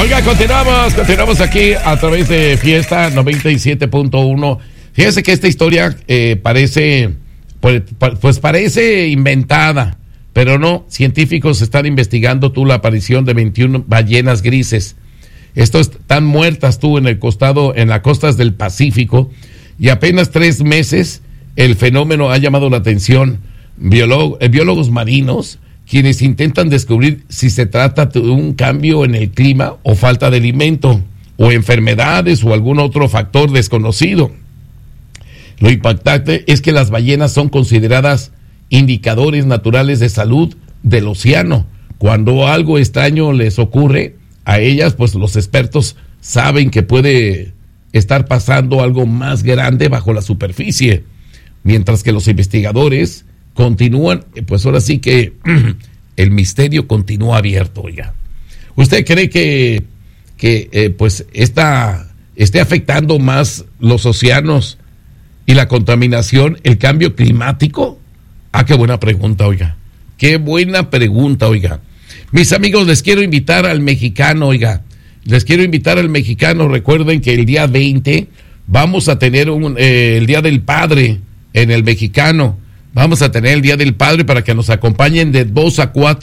Oiga, continuamos aquí a través de Fiesta 97.1. Fíjese que esta historia parece inventada, pero no. Científicos están investigando la aparición de 21 ballenas grises. Estas están muertas en las costas del Pacífico, y apenas 3 meses el fenómeno ha llamado la atención. Biólogos marinos, quienes intentan descubrir si se trata de un cambio en el clima o falta de alimento o enfermedades o algún otro factor desconocido. Lo impactante es que las ballenas son consideradas indicadores naturales de salud del océano. Cuando algo extraño les ocurre a ellas, pues los expertos saben que puede estar pasando algo más grande bajo la superficie, mientras que los investigadores continúan, pues ahora sí que el misterio continúa abierto. Oiga, ¿usted cree que pues esté afectando más los océanos y la contaminación, el cambio climático? Qué buena pregunta, oiga. Qué buena pregunta, oiga. Mis amigos, les quiero invitar al mexicano, oiga. Recuerden que el día 20 vamos a tener el Día del Padre en el Mexicano. Vamos a tener el Día del Padre para que nos acompañen de 2 a 4